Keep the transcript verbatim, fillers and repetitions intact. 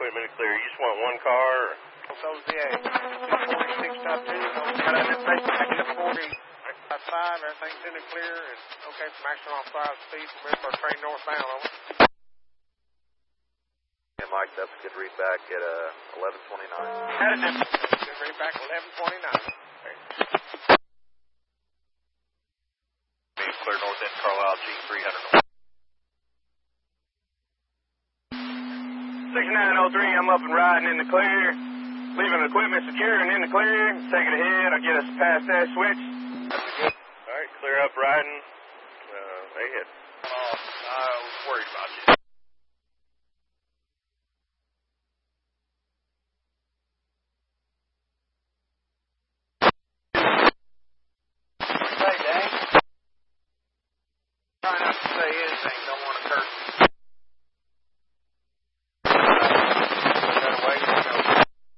equipment to clear. You just want one car? Or? So's the A. forty-six top two. Got an inspection at forty. Five, everything's in the clear, and okay from action off five speed, from our train northbound, over. Yeah, Mike, that's a good read back at uh, eleven twenty-nine. That is it. Good read back at eleven twenty-nine. Okay. Clear north end, Carlisle, G three hundred. six nine oh three, I'm up and riding in the clear. Leaving equipment secure and in the clear. Take it ahead, I'll get us past that switch. All right, clear up riding.